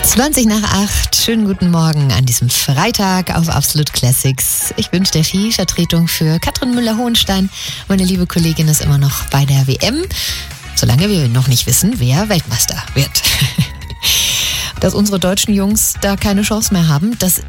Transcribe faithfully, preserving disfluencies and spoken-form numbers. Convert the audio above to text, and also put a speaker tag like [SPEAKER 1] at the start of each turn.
[SPEAKER 1] zwanzig nach acht, schönen guten Morgen an diesem Freitag auf Absolute Classics. Ich wünsche dir viel Vertretung für Katrin Müller-Hohenstein. Meine liebe Kollegin ist immer noch bei der W M, solange wir noch nicht wissen, wer Weltmeister wird. Dass unsere deutschen Jungs da keine Chance mehr haben, das